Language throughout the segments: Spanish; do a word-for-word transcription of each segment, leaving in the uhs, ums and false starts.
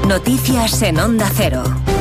Noticias en Onda Cero.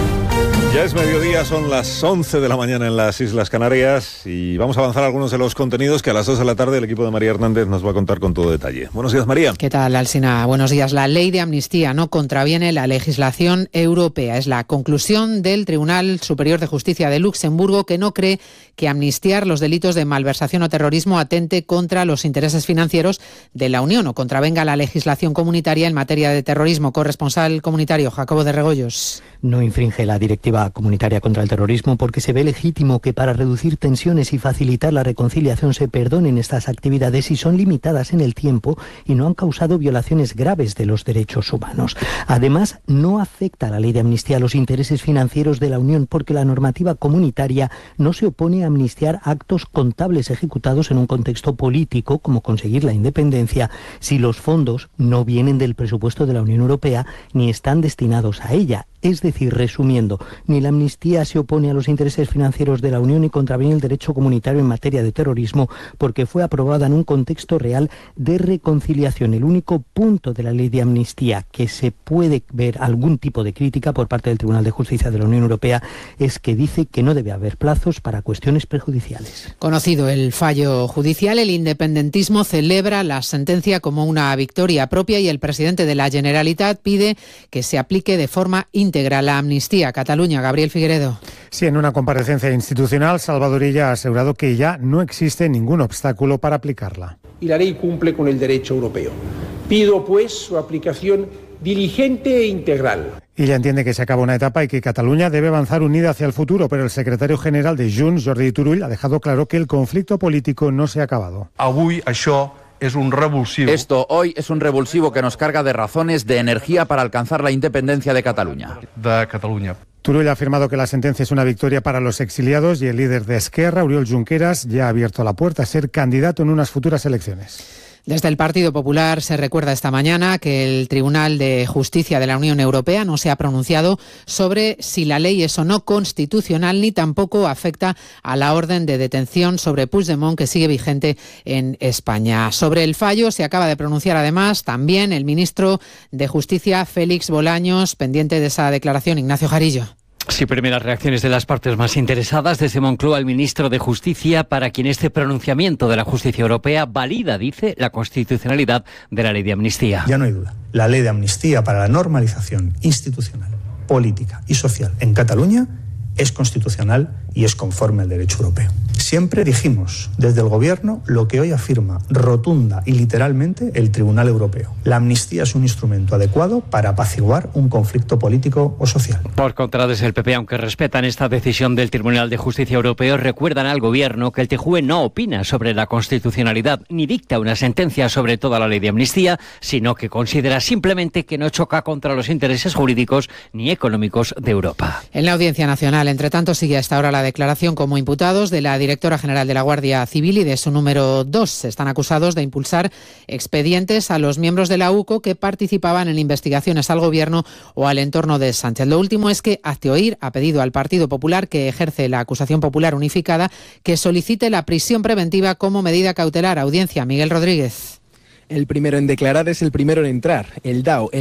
Ya es mediodía, son las once de la mañana en las Islas Canarias y vamos a avanzar algunos de los contenidos que a las dos de la tarde el equipo de María Hernández nos va a contar con todo detalle. Buenos días, María. ¿Qué tal, Alsina? Buenos días. La ley de amnistía no contraviene la legislación europea. Es la conclusión del Tribunal Superior de Justicia de Luxemburgo, que no cree que amnistiar los delitos de malversación o terrorismo atente contra los intereses financieros de la Unión o contravenga la legislación comunitaria en materia de terrorismo. Corresponsal comunitario Jacobo de Regoyos. No infringe la directiva comunitaria contra el terrorismo porque se ve legítimo que para reducir tensiones y facilitar la reconciliación se perdonen estas actividades si son limitadas en el tiempo y no han causado violaciones graves de los derechos humanos. Además, no afecta la ley de amnistía a los intereses financieros de la Unión porque la normativa comunitaria no se opone a amnistiar actos contables ejecutados en un contexto político, como conseguir la independencia, si los fondos no vienen del presupuesto de la Unión Europea ni están destinados a ella. Es decir, resumiendo, ni la amnistía se opone a los intereses financieros de la Unión ni contraviene el derecho comunitario en materia de terrorismo porque fue aprobada en un contexto real de reconciliación. El único punto de la ley de amnistía que se puede ver algún tipo de crítica por parte del Tribunal de Justicia de la Unión Europea es que dice que no debe haber plazos para cuestiones prejudiciales. Conocido el fallo judicial, el independentismo celebra la sentencia como una victoria propia y el presidente de la Generalitat pide que se aplique de forma íntegra la amnistía. Cataluña, Gabriel Figueredo. Sí, en una comparecencia institucional, Salvador Illa ha asegurado que ya no existe ningún obstáculo para aplicarla. Y la ley cumple con el derecho europeo. Pido, pues, su aplicación diligente e integral. Illa entiende que se acaba una etapa y que Cataluña debe avanzar unida hacia el futuro, pero el secretario general de Junts, Jordi Turull, ha dejado claro que el conflicto político no se ha acabado. Avui això es un revulsivo. Esto hoy es un revulsivo que nos carga de razones de energía para alcanzar la independencia de Cataluña. De Cataluña. Turull ha afirmado que la sentencia es una victoria para los exiliados y el líder de Esquerra, Oriol Junqueras, ya ha abierto la puerta a ser candidato en unas futuras elecciones. Desde el Partido Popular se recuerda esta mañana que el Tribunal de Justicia de la Unión Europea no se ha pronunciado sobre si la ley es o no constitucional ni tampoco afecta a la orden de detención sobre Puigdemont que sigue vigente en España. Sobre el fallo se acaba de pronunciar además también el ministro de Justicia, Félix Bolaños, pendiente de esa declaración, Ignacio Jarillo. Sí, primeras reacciones de las partes más interesadas. Desde Moncloa, el ministro de Justicia, para quien este pronunciamiento de la justicia europea valida, dice, la constitucionalidad de la ley de amnistía. Ya no hay duda. La ley de amnistía para la normalización institucional, política y social en Cataluña es constitucional y es conforme al derecho europeo. Siempre dijimos desde el Gobierno lo que hoy afirma rotunda y literalmente el Tribunal Europeo. La amnistía es un instrumento adecuado para apaciguar un conflicto político o social. Por contra, desde el P P, aunque respetan esta decisión del Tribunal de Justicia Europeo, recuerdan al Gobierno que el T J U E no opina sobre la constitucionalidad ni dicta una sentencia sobre toda la ley de amnistía, sino que considera simplemente que no choca contra los intereses jurídicos ni económicos de Europa. En la Audiencia Nacional, entre tanto, sigue hasta ahora la declaración como imputados de la directora general de la Guardia Civil y de su número dos. Están acusados de impulsar expedientes a los miembros de la U C O que participaban en investigaciones al Gobierno o al entorno de Sánchez. Lo último es que Hazte Oír ha pedido al Partido Popular, que ejerce la acusación popular unificada, que solicite la prisión preventiva como medida cautelar. Audiencia, Miguel Rodríguez. El primero en declarar es el primero en entrar. El D A O, el